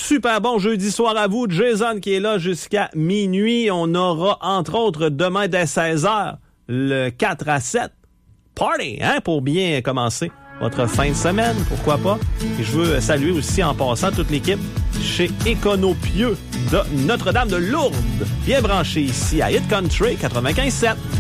super bon jeudi soir à vous. Jason qui est là jusqu'à minuit. On aura, entre autres, demain dès 16h, le 4 à 7. Party, hein, pour bien commencer votre fin de semaine, pourquoi pas. Et je veux saluer aussi en passant toute l'équipe chez Éconopieux de Notre-Dame de Lourdes. Bien branché ici à Hit Country 95.7.